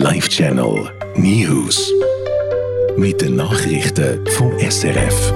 Live Channel News. Mit den Nachrichten vom SRF.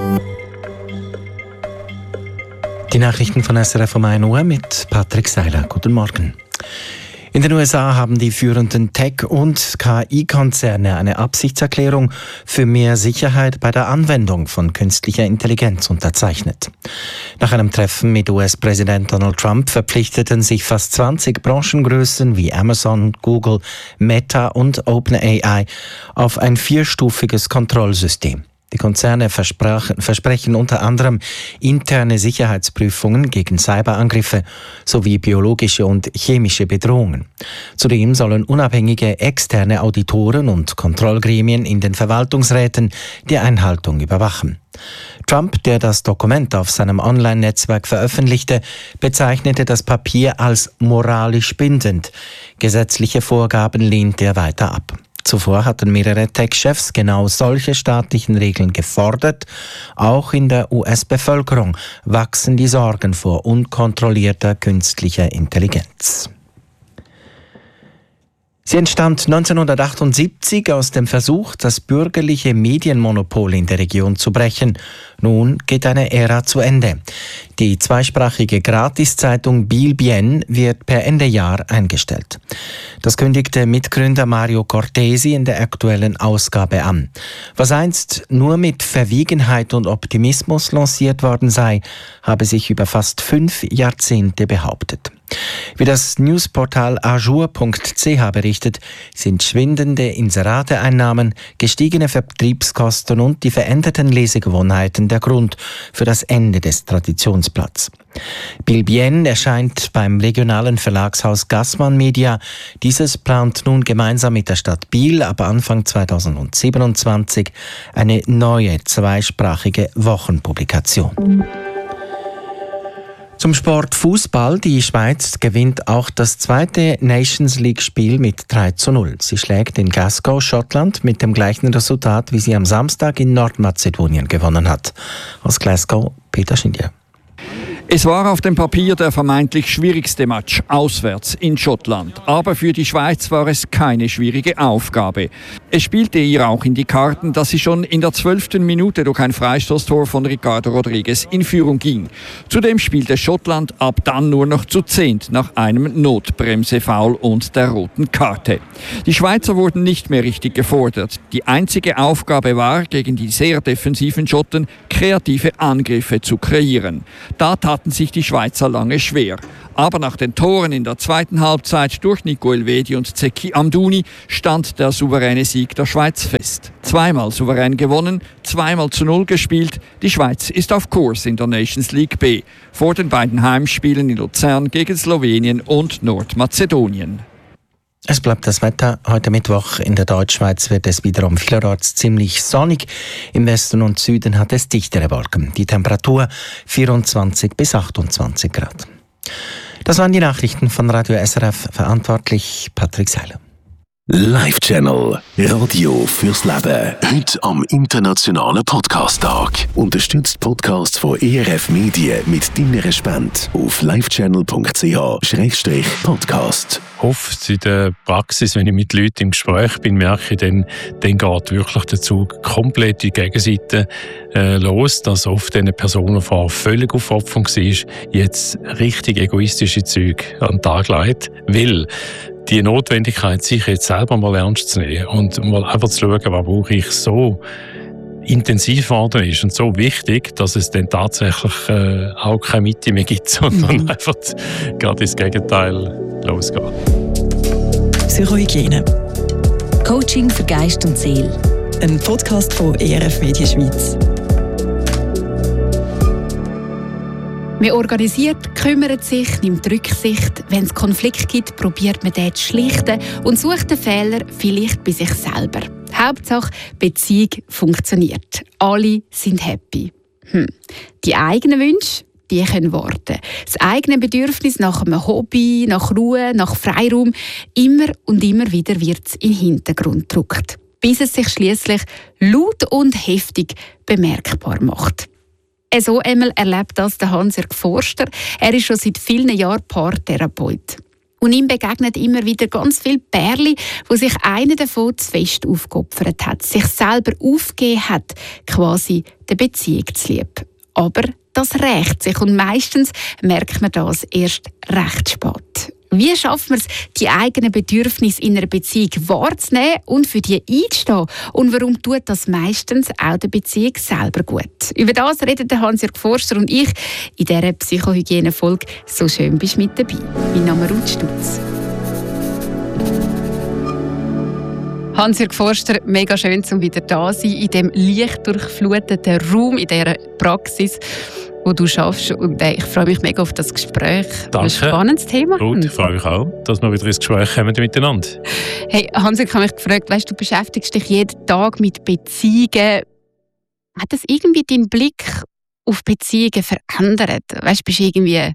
Die Nachrichten von SRF um 1 Uhr mit Patrick Seiler. Guten Morgen. In den USA haben die führenden Tech- und KI-Konzerne eine Absichtserklärung für mehr Sicherheit bei der Anwendung von künstlicher Intelligenz unterzeichnet. Nach einem Treffen mit US-Präsident Donald Trump verpflichteten sich fast 20 Branchengrößen wie Amazon, Google, Meta und OpenAI auf ein 4-stufiges Kontrollsystem. Die Konzerne versprechen unter anderem interne Sicherheitsprüfungen gegen Cyberangriffe sowie biologische und chemische Bedrohungen. Zudem sollen unabhängige externe Auditoren und Kontrollgremien in den Verwaltungsräten die Einhaltung überwachen. Trump, der das Dokument auf seinem Online-Netzwerk veröffentlichte, bezeichnete das Papier als moralisch bindend. Gesetzliche Vorgaben lehnte er weiter ab. Zuvor hatten mehrere Tech-Chefs genau solche staatlichen Regeln gefordert. Auch in der US-Bevölkerung wachsen die Sorgen vor unkontrollierter künstlicher Intelligenz. Sie entstand 1978 aus dem Versuch, das bürgerliche Medienmonopol in der Region zu brechen. Nun geht eine Ära zu Ende. Die zweisprachige Gratiszeitung Biel Bien wird per Ende Jahr eingestellt. Das kündigte Mitgründer Mario Cortesi in der aktuellen Ausgabe an. Was einst nur mit Verwiegenheit und Optimismus lanciert worden sei, habe sich über fast 5 Jahrzehnte behauptet. Wie das Newsportal ajour.ch berichtet, sind schwindende Inserateeinnahmen, gestiegene Vertriebskosten und die veränderten Lesegewohnheiten der Grund für das Ende des Traditionsblatts. Biel Bien erscheint beim regionalen Verlagshaus Gassmann Media. Dieses plant nun gemeinsam mit der Stadt Biel ab Anfang 2027 eine neue zweisprachige Wochenpublikation. Zum Sport Fußball. Die Schweiz gewinnt auch das zweite Nations League-Spiel mit 3:0. Sie schlägt in Glasgow, Schottland, mit dem gleichen Resultat, wie sie am Samstag in Nordmazedonien gewonnen hat. Aus Glasgow, Peter Schindier. Es war auf dem Papier der vermeintlich schwierigste Match auswärts in Schottland. Aber für die Schweiz war es keine schwierige Aufgabe. Es spielte ihr auch in die Karten, dass sie schon in der 12. Minute durch ein Freistoßtor von Ricardo Rodriguez in Führung ging. Zudem spielte Schottland ab dann nur noch zu 10 nach einem Notbremsefoul und der roten Karte. Die Schweizer wurden nicht mehr richtig gefordert. Die einzige Aufgabe war, gegen die sehr defensiven Schotten kreative Angriffe zu kreieren. Da taten sich die Schweizer lange schwer. Aber nach den Toren in der zweiten Halbzeit durch Nico Elvedi und Zeki Amdouni stand der souveräne Sieg der Schweiz fest. Zweimal souverän gewonnen, 2:0 gespielt. Die Schweiz ist auf Kurs in der Nations League B. Vor den beiden Heimspielen in Luzern gegen Slowenien und Nordmazedonien. Es bleibt das Wetter. Heute Mittwoch in der Deutschschweiz wird es wiederum vielerorts ziemlich sonnig. Im Westen und Süden hat es dichtere Wolken. Die Temperatur 24 bis 28 Grad. Das waren die Nachrichten von Radio SRF. Verantwortlich Patrick Seiler. Live Channel Radio fürs Leben. Heute am Internationalen Podcast-Tag. Unterstützt Podcasts von ERF Medien mit deiner Spende auf livechannel.ch/podcast. Oft in der Praxis, wenn ich mit Leuten im Gespräch bin, merke ich, dann geht wirklich der Zug komplett in die Gegenseite los, dass oft eine Person, die vorher völlig aufopfernd war, jetzt richtig egoistische Züge an den Tag legt, weil die Notwendigkeit, sich jetzt selber mal ernst zu nehmen und mal einfach zu schauen, was brauche ich, so intensiv geworden ist und so wichtig, dass es dann tatsächlich auch keine Mitte mehr gibt, sondern einfach gerade ins Gegenteil losgeht. Psychohygiene. Coaching für Geist und Seele. Ein Podcast von ERF Media Schweiz. Man organisiert, kümmert sich, nimmt Rücksicht. Wenn es Konflikt gibt, probiert man den zu schlichten und sucht den Fehler vielleicht bei sich selber. Hauptsache, Beziehung funktioniert. Alle sind happy. Die eigenen Wünsche, die können warten. Das eigene Bedürfnis nach einem Hobby, nach Ruhe, nach Freiraum, immer und immer wieder wird es in den Hintergrund gerückt, bis es sich schliesslich laut und heftig bemerkbar macht. So einmal erlebt das der Hans-Jörg Forster. Er ist schon seit vielen Jahren Paartherapeut. Und ihm begegnen immer wieder ganz viele Pärchen, wo sich einer davon zu fest aufgeopfert hat, sich selber aufgegeben hat, quasi der Beziehung zuliebe. Aber das rächt sich und meistens merkt man das erst recht spät. Wie schafft man es, die eigenen Bedürfnisse in einer Beziehung wahrzunehmen und für die einzustehen? Und warum tut das meistens auch der Beziehung selber gut? Über das reden Hans-Jörg Forster und ich in dieser Psychohygiene-Folge «So schön bist du mit dabei». Mein Name ist Ruth Stutz. Hans-Jörg Forster, mega schön, um wieder da zu sein, in diesem lichtdurchfluteten Raum, in dieser Praxis, wo du schaffst. Und ich freue mich mega auf das Gespräch. Danke. Ein spannendes Thema. Gut, ich freue mich auch, dass wir wieder ins Gespräch kommen miteinander. Hey, Hans, ich habe mich gefragt, weißt, du beschäftigst dich jeden Tag mit Beziehungen. Hat das irgendwie deinen Blick auf Beziehungen verändert? Weißt, bist du irgendwie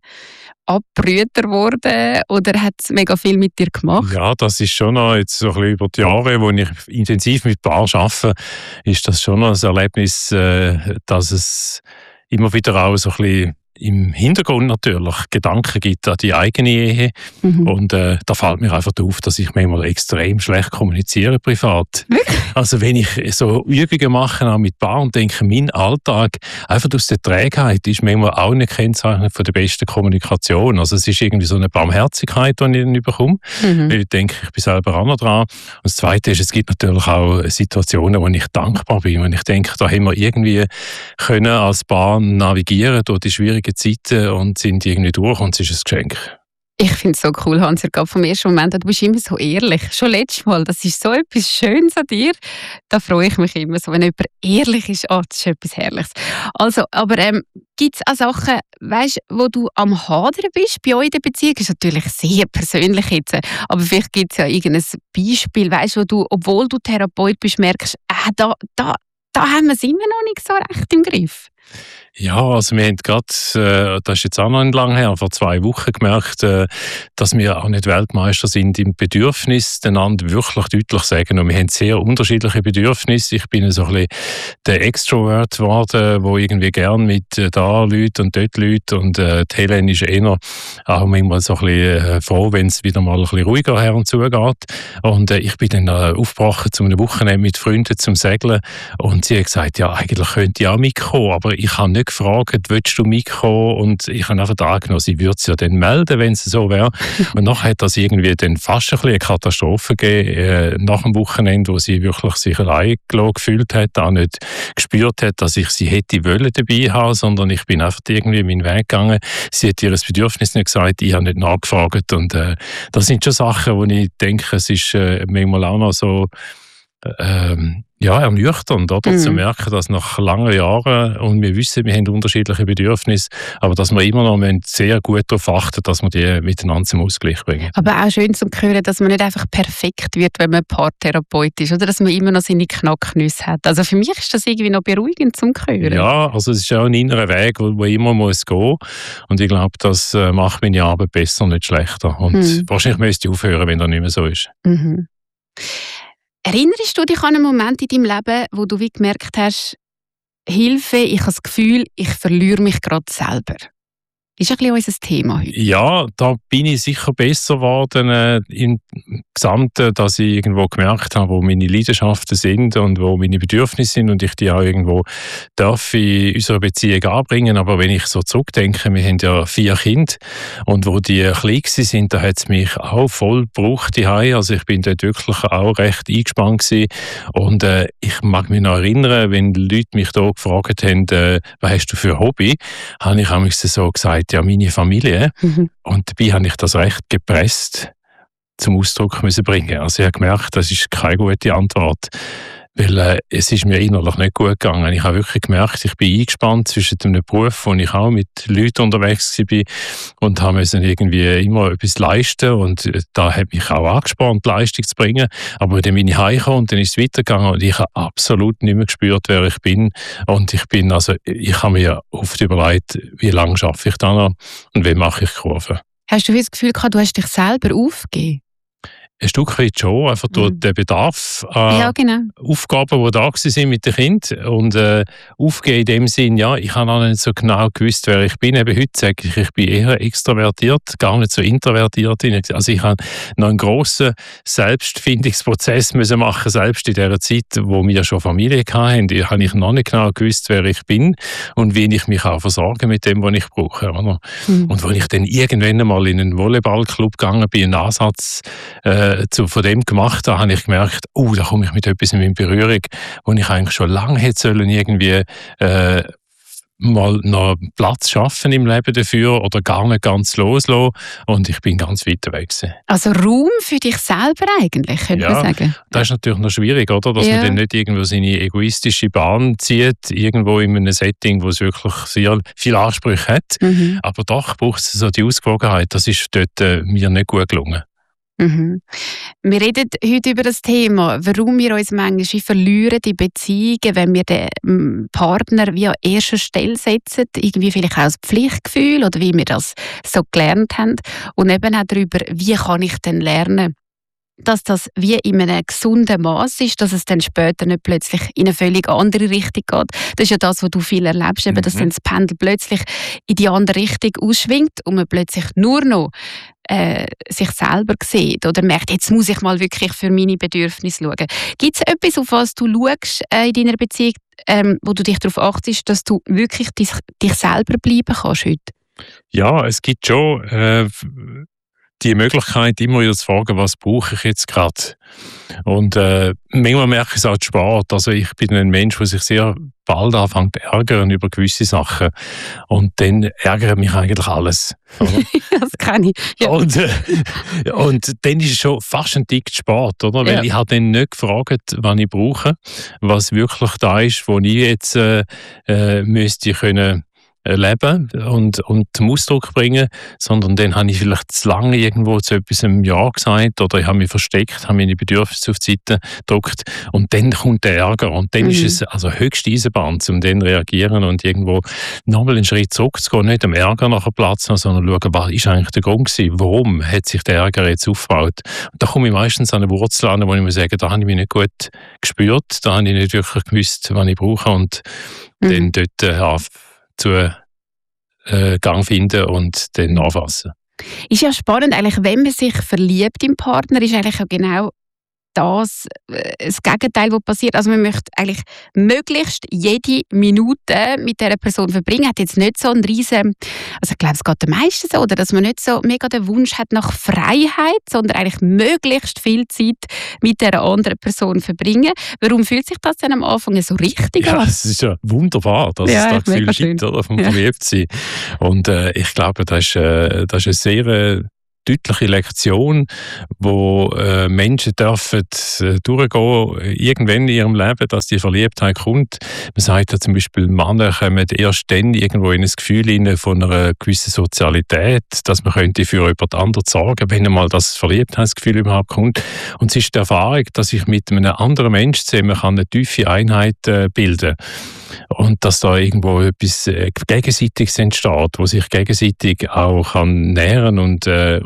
abbrüter geworden oder hat es mega viel mit dir gemacht? Ja, das ist schon noch jetzt so ein bisschen über die Jahre, wo ich intensiv mit Paaren arbeite, ist das schon noch ein Erlebnis, dass es immer wieder auch so ein bisschen im Hintergrund natürlich Gedanken gibt an die eigene Ehe. Und da fällt mir einfach auf, dass ich manchmal extrem schlecht kommuniziere privat. Wirklich? Also wenn ich so Übungen mache auch mit Paaren und denke, mein Alltag einfach aus der Trägheit ist manchmal auch eine Kennzeichen von der besten Kommunikation. Also es ist irgendwie so eine Barmherzigkeit, die ich dann bekomme, weil ich denke, ich bin selber auch noch dran. Und das Zweite ist, es gibt natürlich auch Situationen, wo ich dankbar bin, wo ich denke, da haben wir irgendwie können als Paar navigieren durch die schwierigen Zeiten und sind irgendwie durch und es ist ein Geschenk. Ich finde es so cool, Hans, vom ersten Moment an, du bist immer so ehrlich. Schon letztes Mal, das ist so etwas Schönes an dir. Da freue ich mich immer so, wenn jemand ehrlich ist. Oh, das ist etwas Herrliches. Also, aber gibt es auch Sachen, weißt, wo du am Hadern bist bei euch in der Beziehung? Das ist natürlich sehr persönlich jetzt, aber vielleicht gibt es ja irgendein Beispiel, weißt, wo du, obwohl du Therapeut bist, merkst, da haben wir es immer noch nicht so recht im Griff. Ja, also wir haben gerade, das ist jetzt auch noch nicht lange her, vor 2 Wochen gemerkt, dass wir auch nicht Weltmeister sind im Bedürfnis, einander wirklich deutlich sagen. Und wir haben sehr unterschiedliche Bedürfnisse. Ich bin so ein bisschen der Extrovert geworden, der irgendwie gern mit da Leuten und dort Leuten und die Helen ist eher auch manchmal so ein bisschen froh, wenn es wieder mal ein bisschen ruhiger her und zu geht. Und ich bin dann aufgebrochen zu einem Wochenende mit Freunden zum Segeln und sie hat gesagt, ja, eigentlich könnte ich auch mitkommen, aber ich habe nicht gefragt, willst du mitkommen? Und ich habe einfach angenommen, sie würde es ja dann melden, wenn es so wäre. Und nachher hat das irgendwie dann fast ein bisschen eine Katastrophe gegeben, nach dem Wochenende, wo sie wirklich sich allein gefühlt hat, auch nicht gespürt hat, dass ich sie hätte wollen dabei haben, sondern ich bin einfach irgendwie meinen Weg gegangen. Sie hat ihr Bedürfnis nicht gesagt, ich habe nicht nachgefragt. Und das sind schon Sachen, wo ich denke, es ist manchmal auch noch so ernüchternd, oder? Zu merken, dass nach langen Jahren, und wir wissen, wir haben unterschiedliche Bedürfnisse, aber dass wir immer noch sehr gut darauf achten, dass wir die miteinander zum Ausgleich bringen. Aber auch schön zu hören, dass man nicht einfach perfekt wird, wenn man Paartherapeut ist, oder dass man immer noch seine Knacknüsse hat. Also für mich ist das irgendwie noch beruhigend zum hören. Ja, also es ist auch ein innerer Weg, wo immer muss gehen. Und ich glaube, das macht meine Arbeit besser, nicht schlechter. Und wahrscheinlich müsste ich aufhören, wenn das nicht mehr so ist. Erinnerst du dich an einen Moment in deinem Leben, wo du wie gemerkt hast, Hilfe, ich habe das Gefühl, ich verliere mich gerade selber? Das ist ein bisschen unser Thema heute. Ja, da bin ich sicher besser geworden im Gesamten, dass ich irgendwo gemerkt habe, wo meine Leidenschaften sind und wo meine Bedürfnisse sind und ich die auch irgendwo darf in unserer Beziehung anbringen. Aber wenn ich so zurückdenke, wir haben ja 4 Kinder und wo die klein sind, da hat es mich auch voll gebraucht daheim. Also ich bin dort wirklich auch recht eingespannt gewesen. Und ich mag mich noch erinnern, wenn die Leute mich da gefragt haben, was hast du für ein Hobby, habe ich manchmal so gesagt, ja, meine Familie. Und dabei habe ich das recht gepresst zum Ausdruck müssen bringen. Also ich habe gemerkt, das ist keine gute Antwort, weil es ist mir innerlich nicht gut gegangen. Ich habe wirklich gemerkt, ich bin eingespannt zwischen einem Beruf, wo ich auch mit Leuten unterwegs war und habe müssen irgendwie immer etwas leisten und da hat mich auch angespornt, Leistung zu bringen. Aber wenn ich heimkam und dann ist es weitergegangen und ich habe absolut nicht mehr gespürt, wer ich bin. Und ich habe mir oft überlegt, wie lange arbeite ich da noch und wie mache ich Kurven. Hast du das Gefühl gehabt, du hast dich selber aufgegeben? ein Stück weit schon, einfach durch den Bedarf an Aufgaben, die da waren mit den Kindern. Und aufgeben in dem Sinn, ja, ich habe noch nicht so genau gewusst, wer ich bin. Eben heute sage ich bin eher extrovertiert, gar nicht so introvertiert. Also ich habe noch einen grossen Selbstfindungsprozess müssen machen, selbst in der Zeit, wo wir schon Familie hatten. Da habe ich noch nicht genau gewusst, wer ich bin und wie ich mich auch versorge mit dem, was ich brauche. Oder? Und als ich dann irgendwann einmal in einen Volleyballclub gegangen bin, einen Ansatz von dem gemacht habe, habe ich gemerkt, da komme ich mit etwas in Berührung, wo ich eigentlich schon lange hätte sollen irgendwie mal noch Platz schaffen im Leben dafür oder gar nicht ganz loslassen. Und ich bin ganz weit weg gewesen. Also Raum für dich selber eigentlich, könnte man sagen. Das ist natürlich noch schwierig, oder? Dass man dann nicht irgendwo seine egoistische Bahn zieht, irgendwo in einem Setting, wo es wirklich sehr viele Ansprüche hat. Aber doch braucht es so die Ausgewogenheit. Das ist dort mir nicht gut gelungen. Wir reden heute über das Thema, warum wir uns manchmal verlieren in Beziehungen, wenn wir den Partner wie an erster Stelle setzen, irgendwie vielleicht auch das Pflichtgefühl oder wie wir das so gelernt haben und eben auch darüber, wie kann ich denn lernen, dass das wie in einem gesunden Maß ist, dass es dann später nicht plötzlich in eine völlig andere Richtung geht. Das ist ja das, was du viel erlebst, eben, dass dann das Pendel plötzlich in die andere Richtung ausschwingt und man plötzlich nur noch sich selber sieht oder merkt, jetzt muss ich mal wirklich für meine Bedürfnisse schauen. Gibt es etwas, auf was du schaust in deiner Beziehung, wo du dich darauf achtest, dass du wirklich dich selber bleiben kannst heute? Ja, es gibt schon die Möglichkeit, immer wieder zu fragen, was brauche ich jetzt gerade? Und manchmal merke ich es auch Sport. Also ich bin ein Mensch, der sich sehr bald anfängt zu ärgern über gewisse Sachen. Und dann ärgert mich eigentlich alles. Das kann ich. Ja. Und dann ist es schon fast ein Tick Sport, oder? Weil ich habe dann nicht gefragt, was ich brauche, was wirklich da ist, wo ich jetzt müsste können leben und zum Ausdruck bringen, sondern dann habe ich vielleicht zu lange irgendwo zu etwas Ja gesagt oder ich habe mich versteckt, habe meine Bedürfnisse auf die Seite gedrückt und dann kommt der Ärger und dann ist es also höchste Eisenbahn, um dann zu reagieren und irgendwo nochmal einen Schritt zurückzugehen, nicht am Ärger nachher Platz haben, sondern schauen, was ist eigentlich der Grund gewesen, warum hat sich der Ärger jetzt aufgebaut. Und da komme ich meistens an eine Wurzel an, wo ich mir sage, da habe ich mich nicht gut gespürt, da habe ich nicht wirklich gewusst, was ich brauche und dann dort zu Gang finden und dann anfassen. Ist ja spannend, eigentlich, wenn man sich verliebt im Partner, ist eigentlich auch genau das Gegenteil, was passiert. Also man möchte eigentlich möglichst jede Minute mit dieser Person verbringen. Hat jetzt nicht so einen riesen, also ich glaube, es geht den meisten so, oder dass man nicht so mega den Wunsch hat nach Freiheit, sondern eigentlich möglichst viel Zeit mit dieser anderen Person verbringen. Warum fühlt sich das dann am Anfang so richtig an? Ja, es ist ja wunderbar, dass es das Gefühl gibt, oder, vom Verliebtsein. Und ich glaube, das ist eine sehr deutliche Lektion, wo Menschen dürfen durchgehen, irgendwann in ihrem Leben, dass die Verliebtheit kommt. Man sagt ja zum Beispiel, Männer kommen erst dann irgendwo in ein Gefühl hinein von einer gewissen Sozialität, dass man könnte für jemand anderen sorgen, wenn einmal das Verliebtheitsgefühl überhaupt kommt. Und es ist die Erfahrung, dass ich mit einem anderen Menschen zusammen eine tiefe Einheit bilden kann. Und dass da irgendwo etwas Gegenseitiges entsteht, wo sich gegenseitig auch kann nähren und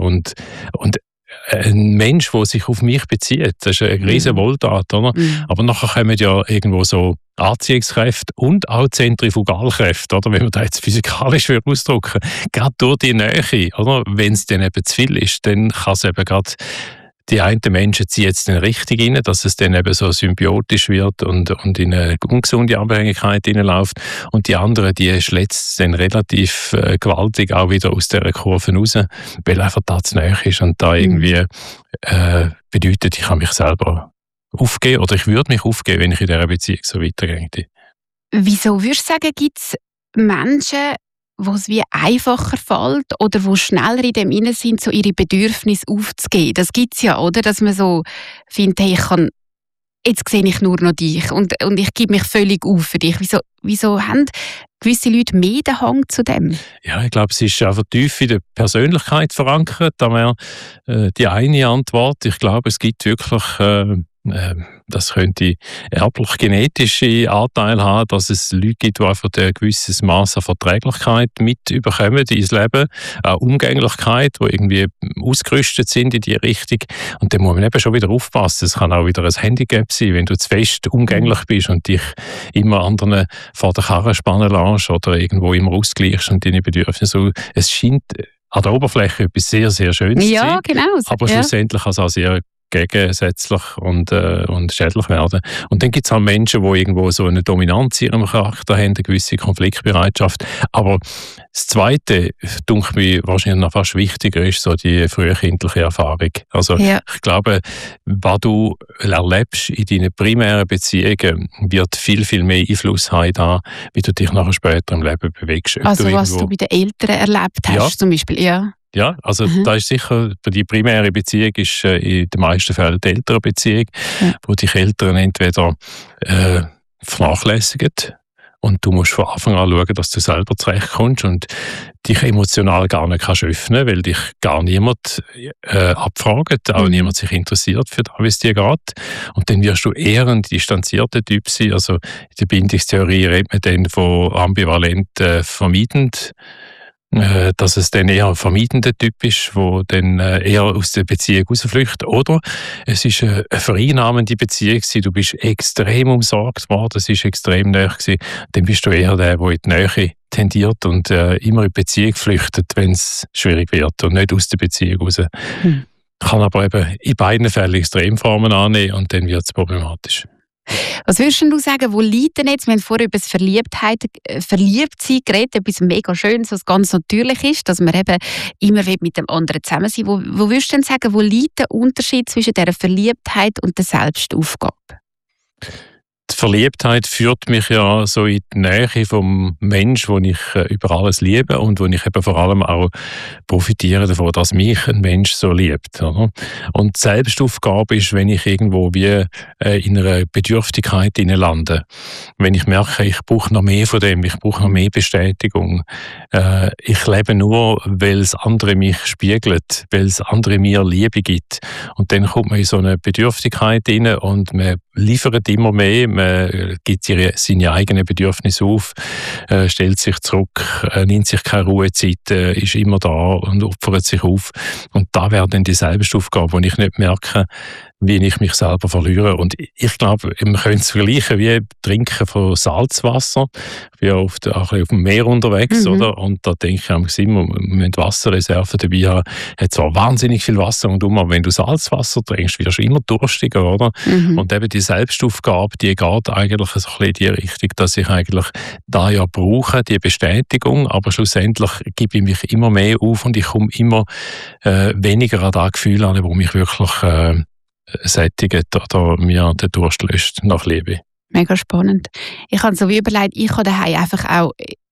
ein Mensch, der sich auf mich bezieht, das ist eine riesige Wohltat, oder? Aber nachher kommen ja irgendwo so Anziehungskräfte und auch Zentrifugalkräfte, oder? Wenn man das jetzt physikalisch ausdrücken will. Gerade durch die Nähe, oder? Wenn es dann eben zu viel ist, dann kann es eben gerade die einen Menschen ziehen jetzt dann richtig rein, dass es dann eben so symbiotisch wird und in eine ungesunde Abhängigkeit hineinläuft. Und die anderen, die schlätzt dann relativ gewaltig auch wieder aus dieser Kurve raus, weil einfach da zu nahe ist und da irgendwie bedeutet, ich kann mich selber aufgeben oder ich würde mich aufgeben, wenn ich in dieser Beziehung so weitergehe. Wieso würdest du sagen, gibt es Menschen, wo es wie einfacher fällt oder wo schneller in dem Innen sind, so ihre Bedürfnisse aufzugeben? Das gibt es ja, oder? Dass man so findet, hey, jetzt sehe ich nur noch dich und ich gebe mich völlig auf für dich. Wieso haben gewisse Leute mehr den Hang zu dem? Ja, ich glaube, es ist einfach tief in der Persönlichkeit verankert. Da wäre die eine Antwort. Ich glaube, es gibt wirklich Das könnte erblich-genetische Anteile haben, dass es Leute gibt, die einfach ein gewisses Maß an Verträglichkeit mit überkommen ins Leben, auch Umgänglichkeit, die irgendwie ausgerüstet sind in die Richtung. Und dann muss man eben schon wieder aufpassen. Es kann auch wieder ein Handicap sein, wenn du zu fest umgänglich bist und dich immer anderen vor der Karre spannen lässt oder irgendwo immer ausgleichst und deine Bedürfnisse so. Es scheint an der Oberfläche etwas sehr, sehr Schönes zu sein. Genau. Aber schlussendlich kann es auch sehr gegensätzlich und schädlich werden. Und dann gibt es auch Menschen, die irgendwo so eine Dominanz in ihrem Charakter haben, eine gewisse Konfliktbereitschaft. Aber das Zweite, denke ich, wahrscheinlich noch fast wichtiger ist so die frühkindliche Erfahrung. Also ich glaube, was du erlebst in deinen primären Beziehungen, wird viel, viel mehr Einfluss haben da, wie du dich nachher später im Leben bewegst. Also was du bei den Eltern erlebt hast zum Beispiel, Ja, also da ist sicher, die primäre Beziehung ist in den meisten Fällen die Elternbeziehung, wo dich Eltern entweder vernachlässigen und du musst von Anfang an schauen, dass du selber zurechtkommst und dich emotional gar nicht kannst öffnen, weil dich gar niemand abfragt, auch niemand sich interessiert für das, wie es dir geht. Und dann wirst du eher ein distanzierter Typ sein. Also in der Bindungstheorie redet man dann von ambivalent vermeidend, dass es dann eher ein vermeidender Typ ist, der dann eher aus der Beziehung rausflüchtet. Oder es ist eine vereinnahmende Beziehung gewesen. Du bist extrem umsorgt worden, es ist extrem nahe gewesen. Dann bist du eher der in die Nähe tendiert und immer in die Beziehung flüchtet, wenn es schwierig wird und nicht aus der Beziehung raus. Kann aber eben in beiden Fällen Extremformen annehmen und dann wird es problematisch. Was würdest du sagen, wo liegt denn jetzt, wir haben vorher über das Verliebtsein geredet, etwas mega Schönes, was ganz natürlich ist, dass man eben immer mit dem anderen zusammen sein will. Wo würdest du denn sagen, wo liegt der Unterschied zwischen dieser Verliebtheit und der Selbstaufgabe? Die Verliebtheit führt mich ja so in die Nähe vom Mensch, den ich über alles liebe und wo ich eben vor allem auch profitiere davon, dass mich ein Mensch so liebt. Oder? Und die Selbstaufgabe ist, wenn ich irgendwo wie in einer Bedürftigkeit lande. Wenn ich merke, ich brauche noch mehr von dem, ich brauche noch mehr Bestätigung. Ich lebe nur, weil es andere mich spiegelt, weil es andere mir Liebe gibt. Und dann kommt man in so eine Bedürftigkeit rein und man liefert immer mehr, man gibt seine eigenen Bedürfnisse auf, stellt sich zurück, nimmt sich keine Ruhezeit, ist immer da und opfert sich auf. Und da wäre dann die Selbstaufgabe, wo ich nicht merke, wie ich mich selber verliere. Und ich glaube, man könnte es vergleichen wie Trinken von Salzwasser. Ich bin ja auf dem Meer unterwegs, oder? Und da denke ich immer, wir müssen Wasserreserven dabei haben. Hat zwar wahnsinnig viel Wasser und aber wenn du Salzwasser trinkst, wirst du immer durstiger, oder? Und eben die Selbstaufgabe, die geht eigentlich so ein bisschen in die Richtung, dass ich eigentlich da ja brauche, die Bestätigung, aber schlussendlich gebe ich mich immer mehr auf und ich komme immer weniger an das Gefühl an, wo mich wirklich sättigt oder mir den Durst löscht nach Liebe. Mega spannend. Ich habe so wie überlegt, ich habe daheim einfach auch,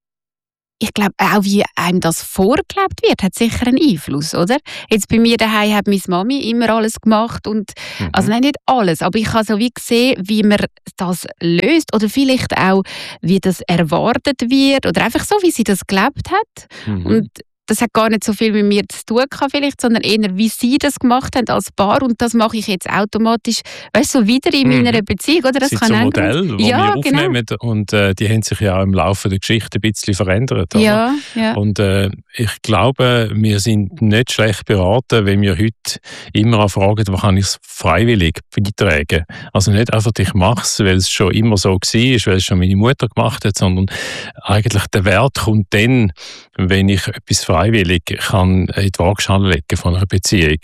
ich glaube auch, wie einem das vorgelebt wird, hat sicher einen Einfluss, oder? Jetzt bei mir daheim hat meine Mami immer alles gemacht und, also nein, nicht alles, aber ich habe so wie gesehen, wie man das löst oder vielleicht auch, wie das erwartet wird oder einfach so, wie sie das gelebt hat. Und das hat gar nicht so viel mit mir zu tun gehabt vielleicht, sondern eher, wie sie das gemacht haben als Paar. Und das mache ich jetzt automatisch, weißt du, so wieder in meiner Beziehung. Oder? Das sind kann so Modelle, die wir aufnehmen. Genau. Und die haben sich ja auch im Laufe der Geschichte ein bisschen verändert. Ja. Und ich glaube, wir sind nicht schlecht beraten, wenn wir heute immer fragen, wo kann ich es freiwillig beitragen. Also nicht einfach, ich mache es, weil es schon immer so war, weil es schon meine Mutter gemacht hat, sondern eigentlich der Wert kommt dann, wenn ich etwas freiwillig kann in die Waagschale legen von einer Beziehung.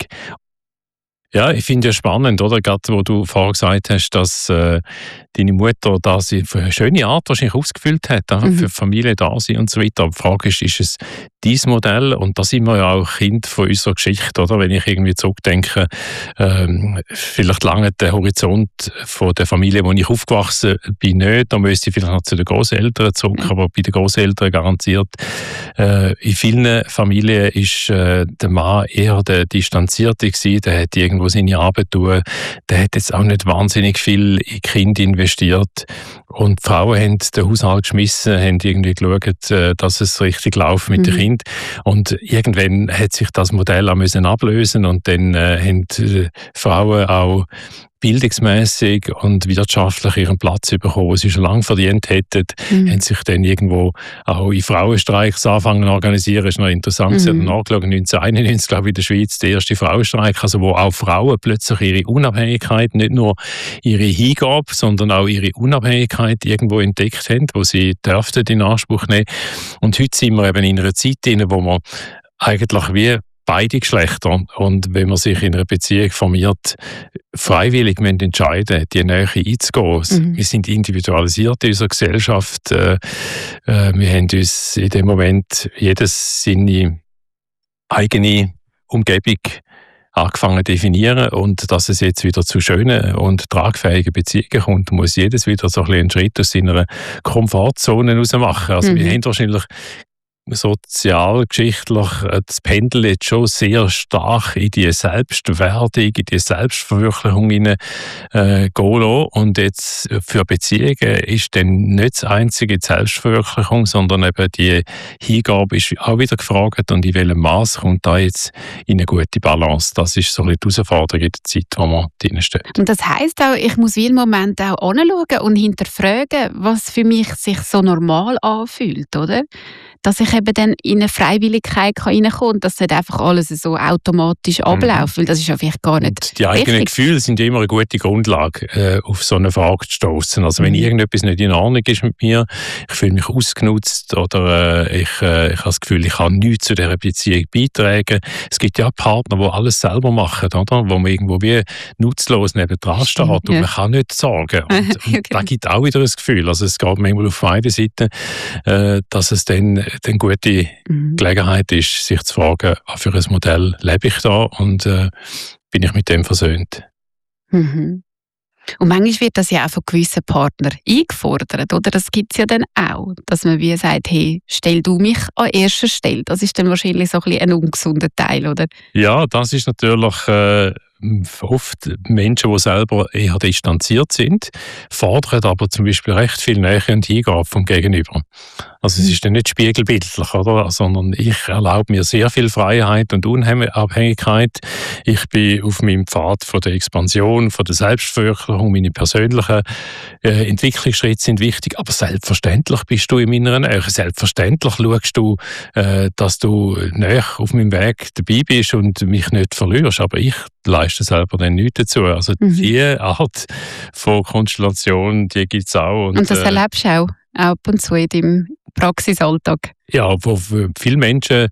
Ja, ich finde ja spannend, oder? Gerade wo du vorher gesagt hast, dass deine Mutter das auf eine schöne Art wahrscheinlich ausgefüllt hat, für Familie da sein und so weiter. Aber die Frage ist es dein Modell? Und da sind wir ja auch Kind von unserer Geschichte, oder? Wenn ich irgendwie zurückdenke, vielleicht lange der Horizont von der Familie, wo ich aufgewachsen bin, nicht. Da müsste ich vielleicht noch zu den Großeltern zurück, aber bei den Großeltern garantiert. In vielen Familien ist der Mann eher der Distanzierte gewesen, der hat irgendwo seine Arbeit tun, der hat jetzt auch nicht wahnsinnig viel in Kinder investiert und die Frauen haben den Haushalt geschmissen, haben irgendwie geschaut, dass es richtig läuft mit den Kindern und irgendwann hat sich das Modell auch müssen ablösen und dann haben Frauen auch bildungsmässig und wirtschaftlich ihren Platz bekommen, sie schon lange verdient hätten, haben sich dann irgendwo auch in Frauenstreiks anfangen zu organisieren. Das ist noch interessant, sie haben nachgeschaut, 1991, glaube ich, in der Schweiz der erste Frauenstreik, also wo auch Frauen plötzlich ihre Unabhängigkeit, nicht nur ihre Hingabe, sondern auch ihre Unabhängigkeit irgendwo entdeckt haben, wo sie dürften in Anspruch nehmen. Und heute sind wir eben in einer Zeit, wo man eigentlich wie beide Geschlechter, und wenn man sich in einer Beziehung formiert, freiwillig entscheiden, die Nähe einzugehen. Wir sind individualisiert in unserer Gesellschaft. Wir haben uns in dem Moment jedes seine eigene Umgebung angefangen zu definieren, und dass es jetzt wieder zu schönen und tragfähigen Beziehungen kommt, muss jedes wieder so ein bisschen einen Schritt aus seiner Komfortzone raus machen. Also wir haben wahrscheinlich sozialgeschichtlich das Pendel jetzt schon sehr stark in die Selbstwerdung, in die Selbstverwirklichung gehen lassen. Und jetzt für Beziehungen ist dann nicht das einzige die Selbstverwirklichung, sondern eben die Hingabe ist auch wieder gefragt, und in welchem Maß kommt da jetzt in eine gute Balance. Das ist so ein bisschen die Herausforderung in der Zeit, wo man drin steht. Und das heisst auch, ich muss wie im Moment auch anschauen und hinterfragen, was für mich sich so normal anfühlt, oder? Dass ich eben dann in eine Freiwilligkeit reinkommen kann und dass nicht einfach alles so automatisch abläuft, weil das ist ja vielleicht gar nicht und die eigenen richtig. Gefühle sind immer eine gute Grundlage, auf so eine Frage zu stoßen. Also wenn irgendetwas nicht in Ordnung ist mit mir, ich fühle mich ausgenutzt oder ich habe das Gefühl, ich kann nichts zu dieser Beziehung beitragen. Es gibt ja Partner, die alles selber machen, oder? Wo man irgendwo wie nutzlos nebendran steht und man kann nicht sagen. Und da gibt auch wieder ein Gefühl. Also es geht manchmal auf beiden Seiten, dass es dann gute Gelegenheit ist, sich zu fragen, was für ein Modell lebe ich da und bin ich mit dem versöhnt. Und manchmal wird das ja auch von gewissen Partnern eingefordert, oder? Das gibt es ja dann auch, dass man wie sagt, hey, stell du mich an erster Stelle. Das ist dann wahrscheinlich so ein bisschen ein ungesunder Teil, oder? Ja, das ist natürlich oft Menschen, die selber eher distanziert sind, fordern aber zum Beispiel recht viel Nähe und Hingabe vom Gegenüber. Also es ist dann nicht spiegelbildlich, oder? Sondern ich erlaube mir sehr viel Freiheit und Unabhängigkeit. Ich bin auf meinem Pfad von der Expansion, von der Selbstverwirklichung. Meine persönlichen Entwicklungsschritte sind wichtig, aber selbstverständlich bist du in meiner Nähe. Selbstverständlich schaust du, dass du näher auf meinem Weg dabei bist und mich nicht verlierst. Aber ich leiste selber dann nichts dazu. Also diese Art von Konstellation, die gibt es auch. Und das erlebst du auch ab und zu in deinem Praxisalltag? Ja, wo viele Menschen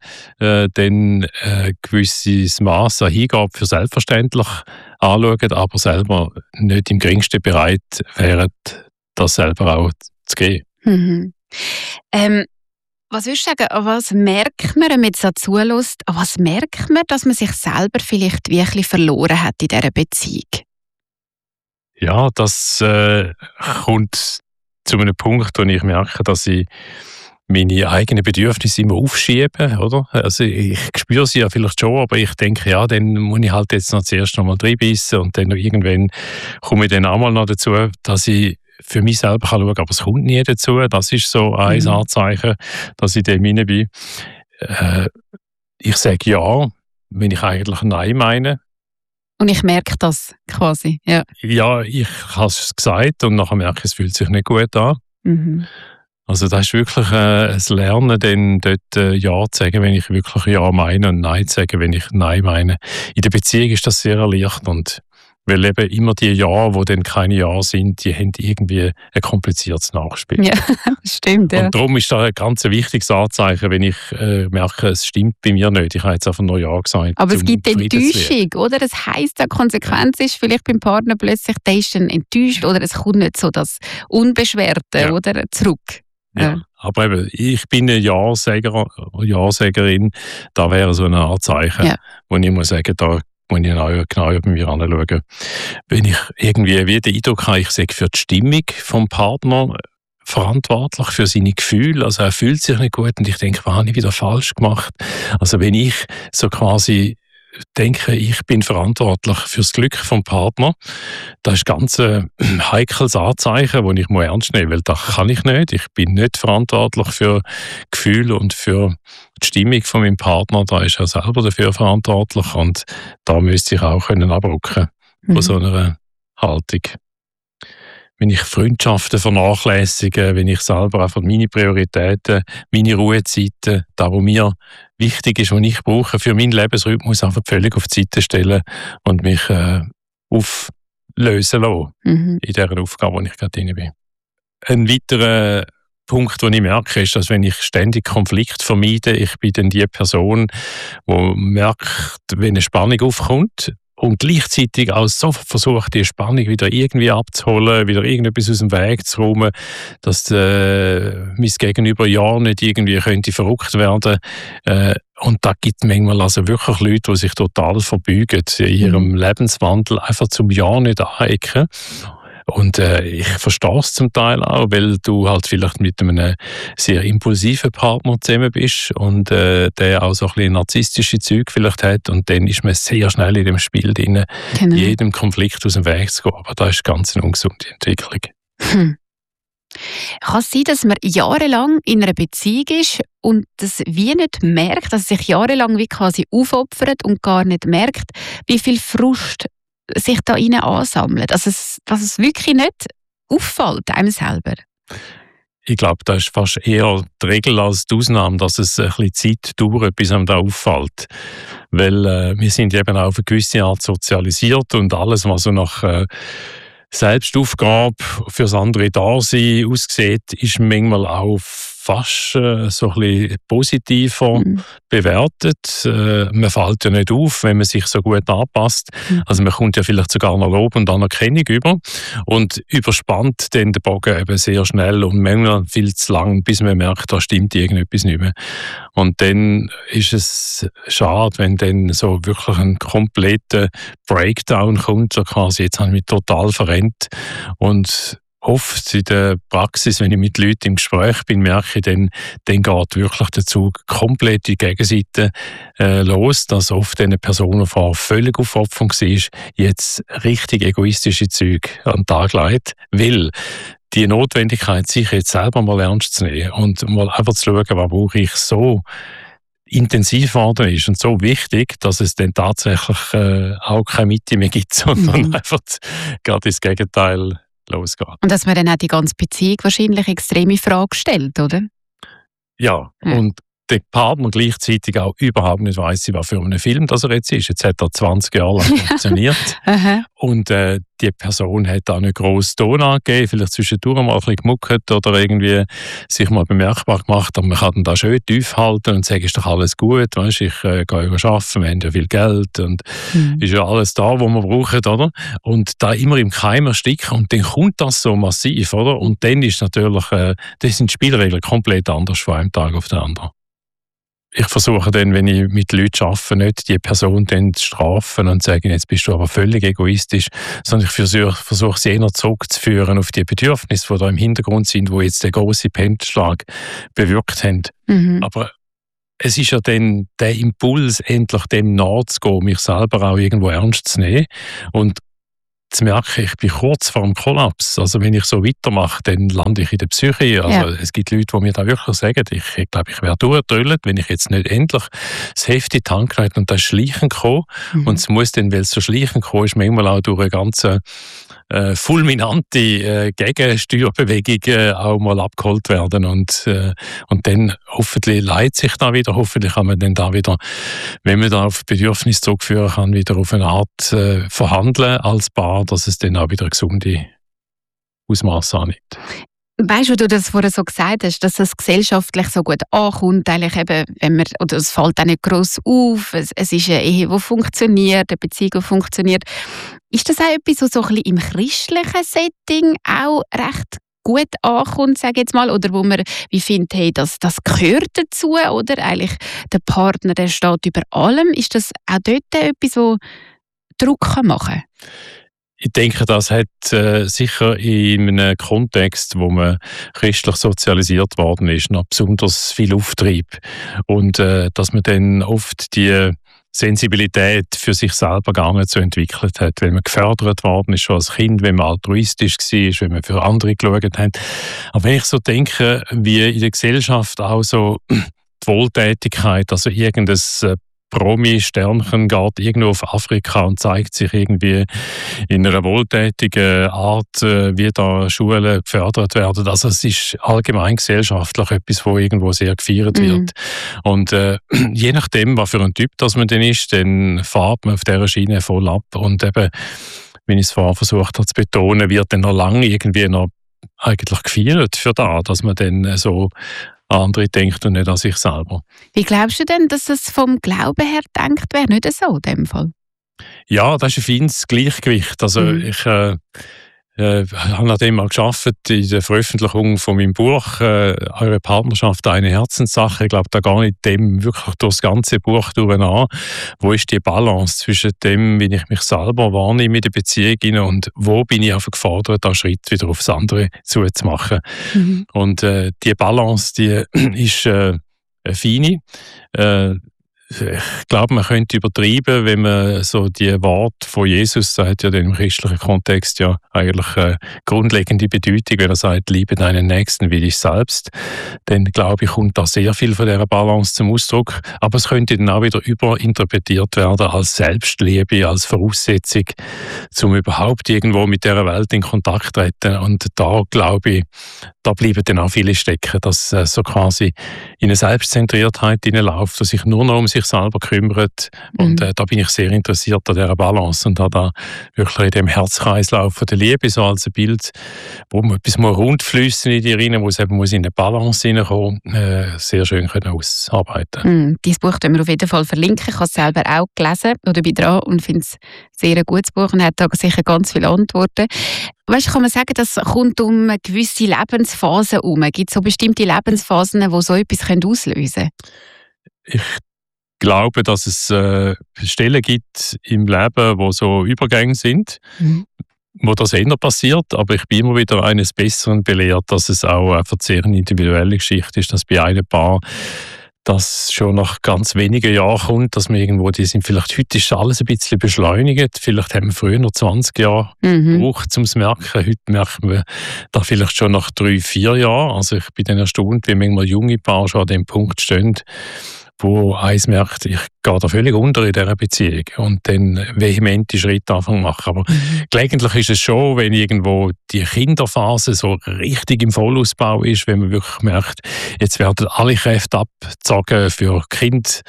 dann ein gewisses Maß an Hingabe für selbstverständlich anschauen, aber selber nicht im geringsten bereit wären, das selber auch zu geben. Was würdest du sagen, an was merkt man, wenn man jetzt so zuhört, an was merkt man, dass man sich selber vielleicht wirklich verloren hat in dieser Beziehung? Ja, das kommt zu einem Punkt, wo ich merke, dass ich meine eigenen Bedürfnisse immer aufschiebe, oder? Also ich spüre sie ja vielleicht schon, aber ich denke, ja, dann muss ich halt jetzt noch zuerst noch mal reinbissen und dann irgendwann komme ich dann auch mal noch dazu, dass ich für mich selber schauen kann, aber es kommt nie dazu. Das ist so ein Anzeichen, dass ich dem hinein bin. Ich sage ja, wenn ich eigentlich Nein meine. Und ich merke das quasi, ja. Ja, ich habe es gesagt und nachher merke ich, es fühlt sich nicht gut an. Also das ist wirklich ein Lernen, dann dort Ja zu sagen, wenn ich wirklich Ja meine und Nein zu sagen, wenn ich Nein meine. In der Beziehung ist das sehr erleichternd. Weil eben immer die Ja, die dann keine Ja sind, die haben irgendwie ein kompliziertes Nachspiel. Ja, das stimmt. Ja. Und darum ist das ein ganz wichtiges Anzeichen, wenn ich merke, es stimmt bei mir nicht. Ich habe jetzt einfach nur Ja gesagt. Aber es gibt Enttäuschung, oder? Das heisst, die Konsequenz ist vielleicht beim Partner plötzlich, der ist dann enttäuscht oder es kommt nicht so das Unbeschwerte oder zurück. Ja. Aber eben, ich bin eine Ja-Sägerin. Da wäre so ein Anzeichen, wo ich muss sagen, da muss ich genau über mich anschauen. Wenn ich irgendwie wieder den Eindruck habe, ich sei für die Stimmung vom Partner verantwortlich, für seine Gefühle, also er fühlt sich nicht gut und ich denke, was habe ich wieder falsch gemacht? Also wenn ich so quasi denke, ich bin verantwortlich für das Glück vom Partner, das ist ganz ein heikles Anzeichen, das ich ernst nehmen muss, weil das kann ich nicht. Ich bin nicht verantwortlich für Gefühle und für die Stimmung von meinem Partner, da ist er selber dafür verantwortlich und da müsste ich auch abrucken von so einer Haltung. Wenn ich Freundschaften vernachlässige, wenn ich selber einfach meine Prioritäten, meine Ruhezeiten, das, was mir wichtig ist, was ich brauche für meinen Lebensrhythmus, einfach völlig auf die Seite stellen und mich auflösen lassen in dieser Aufgabe, wo ich gerade drin bin. Ein weiterer Punkt, den ich merke, ist, dass wenn ich ständig Konflikt vermeide, ich bin dann die Person, die merkt, wenn eine Spannung aufkommt, und gleichzeitig auch so versucht, die Spannung wieder irgendwie abzuholen, wieder irgendetwas aus dem Weg zu räumen, dass mein Gegenüber ja nicht irgendwie könnte verrückt werden. Und da gibt es manchmal also wirklich Leute, die sich total verbeugen in ihrem Lebenswandel, einfach zum Ja nicht anecken. Und ich verstehe es zum Teil auch, weil du halt vielleicht mit einem sehr impulsiven Partner zusammen bist und der auch so ein bisschen narzisstische Züge vielleicht hat, und dann ist man sehr schnell in dem Spiel drin, jedem Konflikt aus dem Weg zu gehen. Aber das ist ganz eine ungesunde Entwicklung. Kann es sein, dass man jahrelang in einer Beziehung ist und das wie nicht merkt, dass es sich jahrelang wie quasi aufopfert und gar nicht merkt, wie viel Frust sich da rein ansammelt? Also dass es wirklich nicht auffällt einem selber? Ich glaube, das ist fast eher die Regel als die Ausnahme, dass es ein bisschen Zeit dauert, bis einem da auffällt. Weil wir sind eben auch auf eine gewisse Art sozialisiert und alles, was so nach Selbstaufgabe fürs andere Dasein aussieht, ist manchmal auch fast so ein bisschen positiver bewertet. Man fällt ja nicht auf, wenn man sich so gut anpasst. Also man kommt ja vielleicht sogar noch Lob und Anerkennung über und überspannt dann den Bogen eben sehr schnell und manchmal viel zu lang, bis man merkt, da stimmt irgendetwas nicht mehr. Und dann ist es schade, wenn dann so wirklich ein kompletter Breakdown kommt, so quasi, jetzt habe ich mich total verrennt. Und oft in der Praxis, wenn ich mit Leuten im Gespräch bin, merke ich, dann geht wirklich der Zug komplett in die Gegenseite los, dass oft eine Person vorher völlig Aufopferung war, jetzt richtig egoistische Züge an den Tag legt, weil die Notwendigkeit, sich jetzt selber mal ernst zu nehmen und mal einfach zu schauen, was brauche ich, so intensiv geworden ist und so wichtig, dass es dann tatsächlich auch keine Mitte mehr gibt, sondern einfach gerade ins Gegenteil losgeht. Und dass man dann auch die ganze Beziehung wahrscheinlich extreme Frage stellt, oder? Ja, und der Partner gleichzeitig auch überhaupt nicht weiss, was für einen Film das er jetzt ist. Jetzt hat er 20 Jahre lang funktioniert. Und die Person hat auch nicht gross Ton angegeben, vielleicht zwischendurch mal ein bisschen gemuckert oder irgendwie sich mal bemerkbar gemacht. Aber man kann dann da schön tief halten und sagen, ist doch alles gut, weißt, ich gehe arbeiten, wir haben ja viel Geld und ist ja alles da, was wir brauchen, oder? Und da immer im Keim ersticken und dann kommt das so massiv, oder? Und dann ist natürlich, das sind die Spielregeln komplett anders von einem Tag auf den anderen. Ich versuche dann, wenn ich mit Leuten arbeite, nicht die Person dann zu strafen und zu sagen, jetzt bist du aber völlig egoistisch, sondern ich versuche sie eher zurückzuführen auf die Bedürfnisse, die da im Hintergrund sind, die jetzt den grossen Pendelschlag bewirkt haben. Aber es ist ja dann der Impuls, endlich dem nachzugehen, mich selber auch irgendwo ernst zu nehmen und zu merken, ich bin kurz vor dem Kollaps. Also wenn ich so weitermache, dann lande ich in der Psyche. Also es gibt Leute, die mir da wirklich sagen, ich glaube, ich wäre durchgedrüllt, wenn ich jetzt nicht endlich das Heft in die Hand genommen und das Schleichen kommen. Und es muss dann, weil es so Schleichen kommen ist, manchmal auch durch eine ganze fulminante Gegensteuerbewegung auch mal abgeholt werden. Und dann hoffentlich leitet sich da wieder, hoffentlich kann man dann da wieder, wenn man da auf Bedürfnisse zurückführen kann, wieder auf eine Art verhandeln als Paar, dass es dann auch wieder gesunde Ausmaße annimmt. Weißt du, du das vorher so gesagt hast, dass es gesellschaftlich so gut ankommt, eigentlich eben, wenn man, oder es fällt auch nicht gross auf, es ist eine Ehe, die funktioniert, eine Beziehung, die funktioniert. Ist das auch etwas, was so ein bisschen im christlichen Setting auch recht gut ankommt, sage ich jetzt mal, oder wo man wie findet, hey, das gehört dazu, oder eigentlich der Partner, der steht über allem. Ist das auch dort etwas, wo Druck machen kann? Ich denke, das hat sicher in einem Kontext, wo man christlich sozialisiert worden ist, noch besonders viel Auftrieb. Und dass man dann oft die Sensibilität für sich selber gar nicht so entwickelt hat, weil man gefördert worden ist schon als Kind, wenn man altruistisch war, wenn man für andere geschaut hat. Aber wenn ich so denke, wie in der Gesellschaft auch so die Wohltätigkeit, also irgendein Promi-Sternchen geht irgendwo auf Afrika und zeigt sich irgendwie in einer wohltätigen Art, wie da Schulen gefördert werden. Also es ist allgemein gesellschaftlich etwas, wo irgendwo sehr gefeiert wird. Und je nachdem, was für ein Typ das man denn ist, dann fährt man auf dieser Schiene voll ab. Und eben, wenn ich es vorher versucht habe zu betonen, wird dann noch lange irgendwie noch eigentlich gefeiert für das, dass man dann so an andere denkt und nicht an sich selber. Wie glaubst du denn, dass es vom Glauben her gedacht wäre? Nicht so in dem Fall? Ja, das ist ein feines Gleichgewicht. Also ich habe an dem mal gearbeitet in der Veröffentlichung von meinem Buch «Eure Partnerschaft, eine Herzenssache». Ich glaube, da gehe ich dem wirklich durch das ganze Buch durch an. Wo ist die Balance zwischen dem, wie ich mich selber wahrnehme in der Beziehung und wo bin ich einfach gefordert, einen Schritt wieder aufs andere zuzumachen. Und die Balance, die ist eine feine. Ich glaube, man könnte übertreiben, wenn man so die Worte von Jesus, das hat ja im christlichen Kontext ja eigentlich eine grundlegende Bedeutung, wenn er sagt, liebe deinen Nächsten wie dich selbst, dann glaube ich, kommt da sehr viel von dieser Balance zum Ausdruck. Aber es könnte dann auch wieder überinterpretiert werden als Selbstliebe, als Voraussetzung, um überhaupt irgendwo mit dieser Welt in Kontakt zu treten. Und da glaube ich, da bleiben dann auch viele stecken, dass so quasi in eine Selbstzentriertheit hineinläuft, dass sich nur noch um sich selber kümmert. Und da bin ich sehr interessiert an dieser Balance und habe da wirklich in dem Herzkreislauf von der Liebe so als ein Bild, wo man etwas rund fließen in die rein, wo es eben in eine Balance hineinkommen, sehr schön können ausarbeiten. Dieses Buch können wir auf jeden Fall verlinken. Ich habe es selber auch gelesen oder bin dran und finde es sehr ein gutes Buch und hat da sicher ganz viele Antworten. Weißt du, kann man sagen, das kommt um eine gewisse Lebensphasen herum? Gibt es so bestimmte Lebensphasen, die so etwas auslösen können? Ich glaube, dass es Stellen gibt im Leben, wo so Übergänge sind, wo das eher passiert, aber ich bin immer wieder eines Besseren belehrt, dass es auch einfach sehr eine individuelle Geschichte ist, dass bei einem Paar das schon nach ganz wenigen Jahren kommt, dass man irgendwo, die sind vielleicht, heute ist alles ein bisschen beschleunigt, vielleicht haben wir früher noch 20 Jahre gebraucht, um es zu merken, heute merkt man da vielleicht schon nach 3-4 Jahren, also ich bin dann erstaunt, wie manchmal junge Paare schon an dem Punkt stehen, wo eins merkt, ich gehe da völlig unter in dieser Beziehung und dann vehemente Schritte anfangen machen. Aber gelegentlich ist es schon, wenn irgendwo die Kinderphase so richtig im Vollausbau ist, wenn man wirklich merkt, jetzt werden alle Kräfte abgezogen für Kind.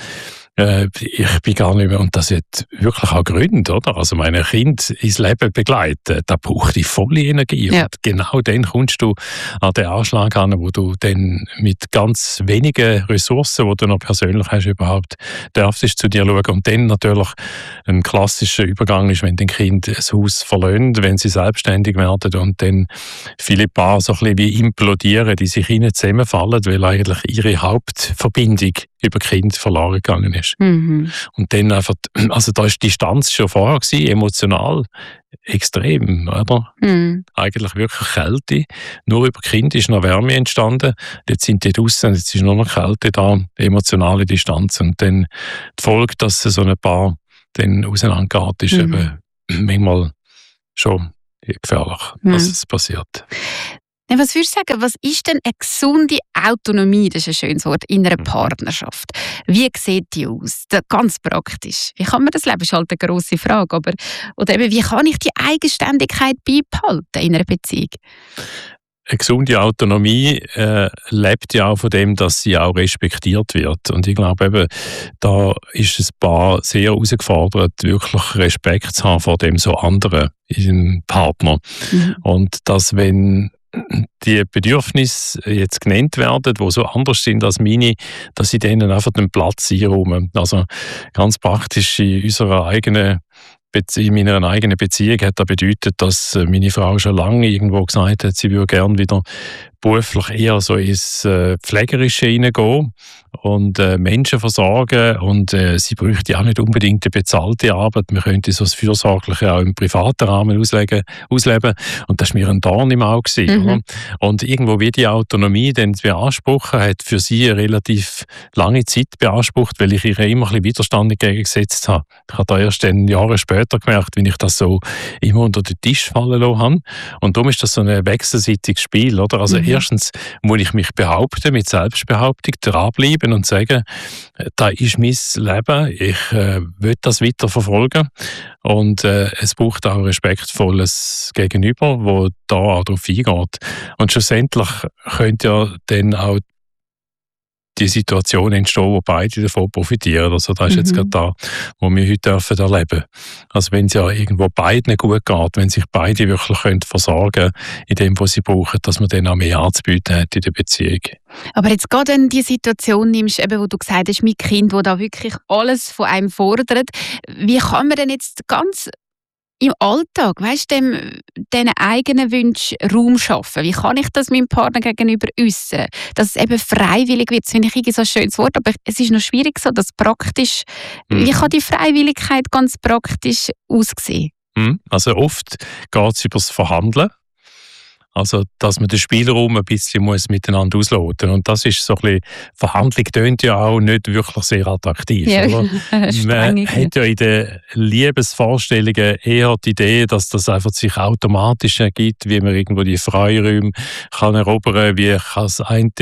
Ich bin gar nicht mehr, und das hat wirklich auch Gründe, oder? Also meine Kind ins Leben begleiten, da braucht die volle Energie. Ja. Und genau dann kommst du an den Anschlag an, wo du dann mit ganz wenigen Ressourcen, die du noch persönlich hast, überhaupt darfst zu dir schauen. Und dann natürlich ein klassischer Übergang ist, wenn die Kinder das Haus verlassen, wenn sie selbstständig werden und dann viele Paare so ein bisschen wie implodieren, die sich innen zusammenfallen, weil eigentlich ihre Hauptverbindung über Kind verloren gegangen ist. Und dann einfach, also da ist die Distanz schon vorher gewesen, emotional extrem, oder? Eigentlich wirklich Kälte. Nur über Kind ist noch Wärme entstanden. Jetzt sind die draussen, jetzt ist nur noch Kälte da, emotionale Distanz. Und dann die Folge, dass so ein Paar dann auseinandergeht, ist eben manchmal schon gefährlich, dass es passiert. Was würdest du sagen, was ist denn eine gesunde Autonomie, das ist ein schönes Wort, in einer Partnerschaft? Wie sieht die aus? Ganz praktisch. Wie kann man das leben? Das ist halt eine grosse Frage. Aber, oder eben, wie kann ich die Eigenständigkeit beibehalten in einer Beziehung? Eine gesunde Autonomie lebt ja auch von dem, dass sie auch respektiert wird. Und ich glaube eben, da ist ein Paar sehr herausgefordert, wirklich Respekt zu haben vor dem so anderen, ihrem Partner. Und dass, wenn die Bedürfnisse jetzt genannt werden, die so anders sind als meine, dass sie denen einfach den Platz einräumen. Also ganz praktisch in unserer eigenen in meiner eigenen Beziehung hat das bedeutet, dass meine Frau schon lange irgendwo gesagt hat, sie würde gerne wieder beruflich eher so ins Pflegerische hineingehen und Menschen versorgen, und sie bräuchte auch nicht unbedingt eine bezahlte Arbeit. Man könnte so das Fürsorgliche auch im privaten Rahmen ausleben, und das war mir ein Dorn im Auge gewesen, oder? Und irgendwo wie die Autonomie dann beanspruchen, hat für sie eine relativ lange Zeit beansprucht, weil ich ihr immer ein bisschen Widerstand entgegengesetzt habe. Ich habe da erst dann Jahre später gemerkt, wie ich das so immer unter den Tisch fallen lassen habe. Und darum ist das so ein wechselseitiges Spiel, oder? Also Erstens muss ich mich behaupten, mit Selbstbehauptung dranbleiben und sagen, da ist mein Leben, ich will das weiter verfolgen. Und es braucht auch ein respektvolles Gegenüber, wo da auch darauf eingeht. Und schlussendlich könnte ja dann auch die Situation entstehen, wo beide davon profitieren. Also das ist jetzt gerade da, wo wir heute erleben dürfen. Also wenn es ja irgendwo beiden gut geht, wenn sich beide wirklich versorgen können in dem, was sie brauchen, dass man dann auch mehr anzubieten hat in der Beziehung. Aber jetzt gerade wenn die Situation nimmst, eben, wo du gesagt hast, mein Kind, das da wirklich alles von einem fordert, wie kann man denn jetzt ganz im Alltag, weißt du, diesen eigenen Wünschen Raum schaffen? Wie kann ich das meinem Partner gegenüber äußern? Dass es eben freiwillig wird, das finde ich irgendwie so ein schönes Wort, aber es ist noch schwierig so, dass praktisch, wie kann die Freiwilligkeit ganz praktisch aussehen? Also oft geht es über das Verhandeln. Also, dass man den Spielraum ein bisschen miteinander ausloten muss. Und das ist so ein bisschen, Verhandlung tönt ja auch nicht wirklich sehr attraktiv. Ja, oder? Man hat ja in den Liebesvorstellungen eher die Idee, dass das einfach sich automatisch ergibt, wie man irgendwo die Freiräume kann erobern, wie kann das eine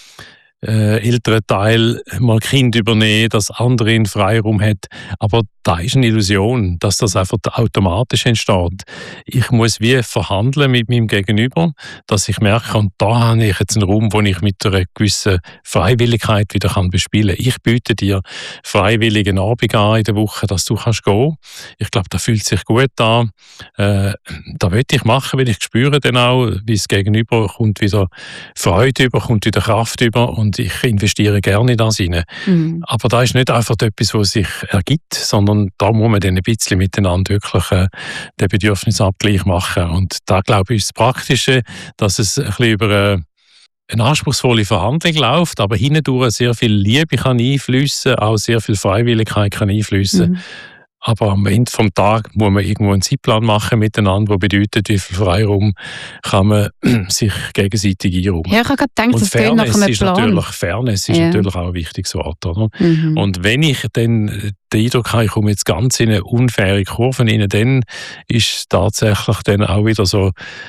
ältere Teil mal Kind übernehmen, das andere einen Freiraum hat. Aber da ist eine Illusion, dass das einfach automatisch entsteht. Ich muss wie verhandeln mit meinem Gegenüber, dass ich merke, und da habe ich jetzt einen Raum, wo ich mit einer gewissen Freiwilligkeit wieder bespielen kann. Ich biete dir freiwilligen Abend an in der Woche, dass du kannst gehen. Ich glaube, das fühlt sich gut an. Da will ich machen, weil ich spüre dann auch, wie es Gegenüber kommt wieder Freude über, kommt wieder Kraft über und ich investiere gerne in das hinein. Aber da ist nicht einfach etwas, was sich ergibt, sondern da muss man dann ein bisschen miteinander wirklich den Bedürfnisabgleich machen. Und da glaube ich, ist das Praktische, dass es ein bisschen über eine anspruchsvolle Verhandlung läuft, aber hindurch sehr viel Liebe kann einfließen, auch sehr viel Freiwilligkeit kann einfließen. Aber am Ende des Tages muss man irgendwo einen Zeitplan machen miteinander, der bedeutet, wie viel Freiraum kann man sich gegenseitig einräumen. Ja, ich habe gerade gedacht, das tönt nach einem Plan. Fairness ist natürlich auch ein wichtiges Wort. Oder? Und wenn ich dann den Eindruck habe, ich komme jetzt ganz in eine unfaire Kurve rein, dann ist tatsächlich dann auch wieder so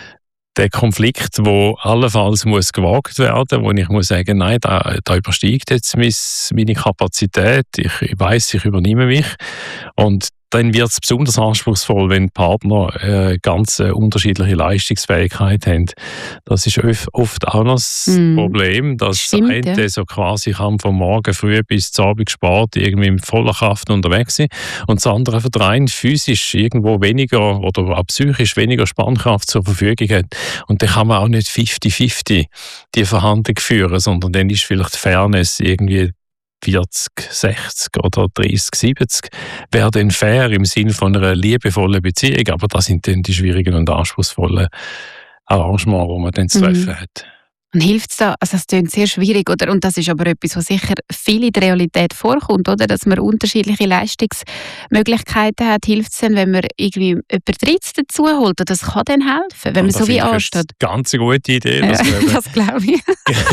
der Konflikt, wo allenfalls muss gewagt werden, wo ich muss sagen, nein, da übersteigt jetzt meine Kapazität. Ich weiss, ich übernehme mich. Und dann wird es besonders anspruchsvoll, wenn Partner ganz unterschiedliche Leistungsfähigkeit haben. Das ist oft auch noch das Problem, dass der eine so quasi kann vom Morgen früh bis zum Abend spät irgendwie mit voller Kraft unterwegs sein und das andere von rein physisch irgendwo weniger oder auch psychisch weniger Spannkraft zur Verfügung hat. Und dann kann man auch nicht 50-50 die Verhandlung führen, sondern dann ist vielleicht Fairness irgendwie 40, 60 oder 30, 70 wäre dann fair im Sinne von einer liebevollen Beziehung, aber das sind dann die schwierigen und anspruchsvollen Arrangements, die man dann zu treffen hat. Und hilft es da, also es klingt sehr schwierig, oder? Und das ist aber etwas, was sicher viel in der Realität vorkommt, oder? Dass man unterschiedliche Leistungsmöglichkeiten hat. Hilft es dann, wenn man irgendwie jemanden Drittes dazu holt? Oder das kann dann helfen, wenn man so wie ansteht? Das ist eine ganz gute Idee. Das glaube ich.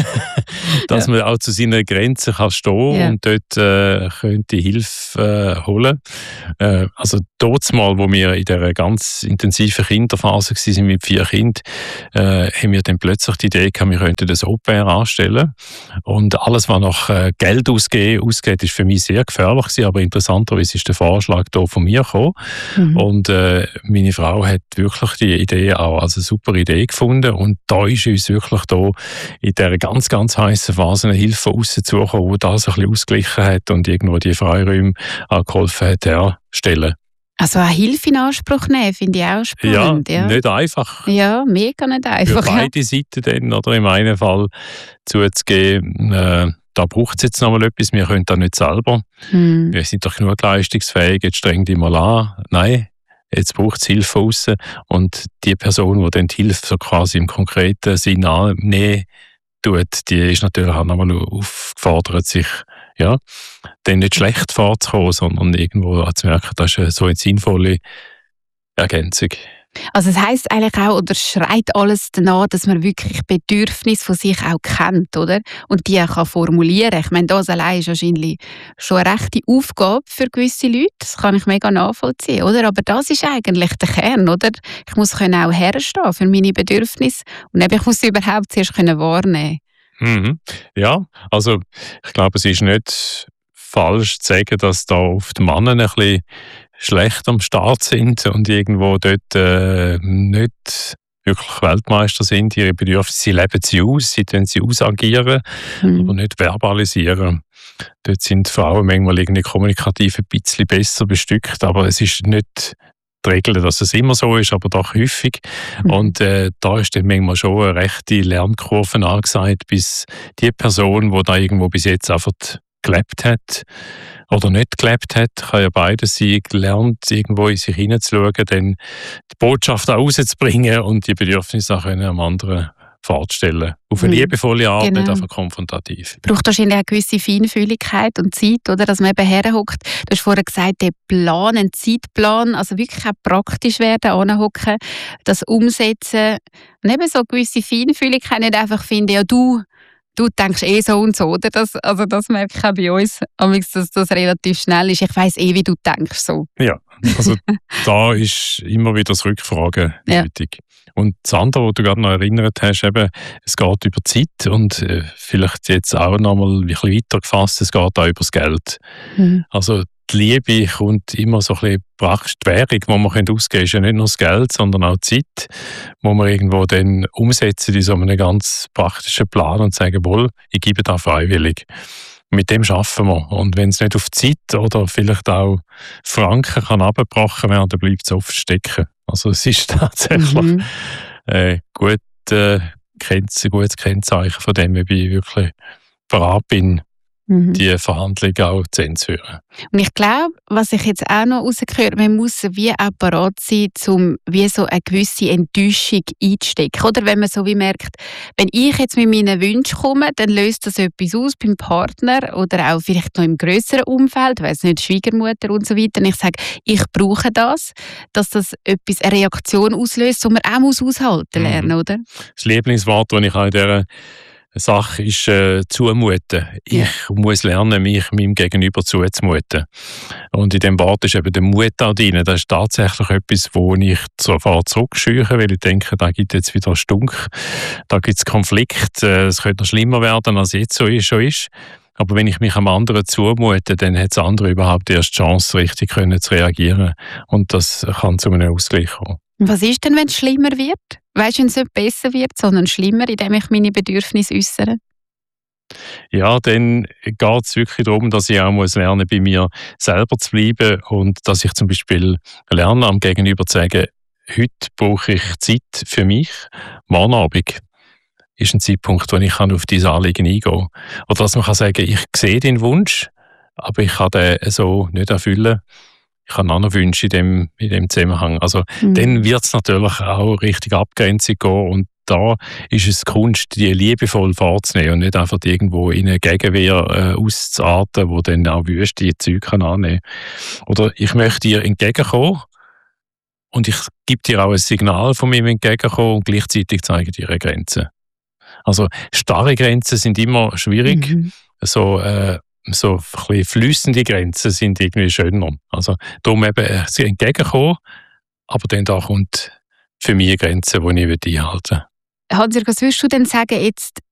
Dass man auch zu seinen Grenzen kann stehen und dort könnte Hilfe holen. Also dort mal, wo wir in dieser ganz intensiven Kinderphase waren mit 4 Kindern, haben wir dann plötzlich die Idee gehabt, wir könnten das Au-pair anstellen. Und alles, was nach Geld ausgeht, ist für mich sehr gefährlich gewesen, aber interessanterweise ist der Vorschlag hier von mir gekommen. Und meine Frau hat wirklich die Idee auch als eine super Idee gefunden und da ist uns wirklich da in dieser ganz, ganz heißen Phase eine Hilfe rauszukommen, die das ein bisschen ausgeglichen hat und irgendwo die Freiräume auch geholfen hat herzustellen. Also eine Hilfe in Anspruch nehmen, finde ich auch spannend. Ja, nicht einfach. Ja, mega nicht einfach. Für beide Seiten dann, oder im einen Fall zuzugeben, da braucht es jetzt noch mal etwas, wir können das nicht selber. Wir sind doch genug leistungsfähig, jetzt streng dich mal an. Nein, jetzt braucht es Hilfe aussen. Und die Person, die dann die Hilfe so quasi im konkreten Sinn annehmen tut, die ist natürlich auch noch mal aufgefordert, sich dann nicht schlecht vorzukommen, sondern irgendwo zu merken, das ist so eine sinnvolle Ergänzung. Also es heisst eigentlich auch, oder schreit alles danach, dass man wirklich Bedürfnisse von sich auch kennt, oder? Und die auch kann formulieren. Ich meine, das allein ist wahrscheinlich schon eine rechte Aufgabe für gewisse Leute. Das kann ich mega nachvollziehen, oder? Aber das ist eigentlich der Kern, oder? Ich muss auch herstehen für meine Bedürfnisse und eben, ich muss sie überhaupt zuerst wahrnehmen. Ja, also ich glaube, es ist nicht falsch zu sagen, dass da oft die Männer ein bisschen schlecht am Start sind und irgendwo dort nicht wirklich Weltmeister sind. Ihre Bedürfnisse, sie leben sie aus, sie tun sie ausagieren, aber nicht verbalisieren. Dort sind Frauen manchmal irgendwie kommunikativ ein bisschen besser bestückt, aber es ist nicht die Regel, dass es immer so ist, aber doch häufig. Und da ist dann manchmal schon eine rechte Lernkurve angesagt, bis die Person, die da irgendwo bis jetzt einfach gelebt hat oder nicht gelebt hat, kann ja beides sein, gelernt, irgendwo in sich hineinzuschauen, dann die Botschaft auch rauszubringen und die Bedürfnisse auch am anderen vorzustellen. Auf eine liebevolle Art, nicht einfach konfrontativ. Braucht wahrscheinlich eine gewisse Feinfühligkeit und Zeit, oder? Dass man eben herhockt. Du hast vorher gesagt, der Plan, ein Zeitplan, also wirklich auch praktisch werden, anhocken, das umsetzen. Und eben so eine gewisse Feinfühligkeit, nicht einfach finden, ja du denkst so und so, oder? Das merke ich auch bei uns, dass das relativ schnell ist. Ich weiss wie du denkst. So. Ja, also da ist immer wieder das Rückfragen nötig. Und das andere, was du gerade noch erinnert hast, eben, es geht über Zeit und vielleicht jetzt auch noch mal ein bisschen weiter gefasst, es geht auch über das Geld. Also die Liebe kommt immer so ein bisschen praktisch. Die Währung, die man ausgeben kann, ist ja nicht nur das Geld, sondern auch die Zeit, die man irgendwo dann umsetzen in so einem ganz praktischen Plan und sagen, wohl, ich gebe da freiwillig. Mit dem arbeiten wir. Und wenn es nicht auf Zeit oder vielleicht auch Franken kann abgebrochen werden, dann bleibt es oft stecken. Also es ist tatsächlich ein gutes Kennzeichen von dem, wie ich wirklich bereit bin, die Verhandlung auch zu Ende zu führen. Und ich glaube, was ich jetzt auch noch rausgehört, man muss wie auch bereit sein, um wie so eine gewisse Enttäuschung einzustecken. Oder wenn man so wie merkt, wenn ich jetzt mit meinen Wünschen komme, dann löst das etwas aus beim Partner oder auch vielleicht noch im grösseren Umfeld, weiss nicht, Schwiegermutter und so weiter. Und ich sage, ich brauche das, dass das etwas, eine Reaktion auslöst, die man auch aushalten lernen, oder? Das Lieblingswort, das ich auch in dieser Sache ist zumuten. Ich muss lernen, mich meinem Gegenüber zuzumuten. Und in dem Wort ist eben der Mut auch drin. Das ist tatsächlich etwas, wo ich sofort zurückscheue, weil ich denke, da gibt es jetzt wieder Stunk, da gibt es Konflikt, es könnte noch schlimmer werden, als jetzt schon ist. Aber wenn ich mich am anderen zumute, dann hat das andere überhaupt erst die Chance, richtig zu reagieren. Und das kann zu einem Ausgleich kommen. Was ist denn, wenn es schlimmer wird? Weißt du, wenn es nicht besser wird, sondern schlimmer, indem ich meine Bedürfnisse äußere? Ja, dann geht es wirklich darum, dass ich auch lernen muss, bei mir selber zu bleiben und dass ich zum Beispiel lerne, am Gegenüber zu sagen, heute brauche ich Zeit für mich, morgen Abend ist ein Zeitpunkt, wo ich auf diese Anliegen eingehen kann. Oder dass man sagen kann, ich sehe den Wunsch, aber ich kann den so nicht erfüllen. Ich habe auch noch Wünsche in dem Zusammenhang. Also dann wird es natürlich auch richtig Abgrenzung gehen und da ist es Kunst, die liebevoll vorzunehmen und nicht einfach irgendwo in eine Gegenwehr auszuarten, wo dann auch wüste Zeug annehmen kann. Oder ich möchte dir entgegenkommen und ich gebe dir auch ein Signal von mir entgegenkommen und gleichzeitig zeige dir eine Grenze. Also starre Grenzen sind immer schwierig. So ein bisschen fließende Grenzen sind irgendwie schöner. Also darum eben sie entgegenkommen, aber dann da kommt für mich eine Grenze, die ich einhalten will. Hans-Jürg, was würdest du denn sagen, jetzt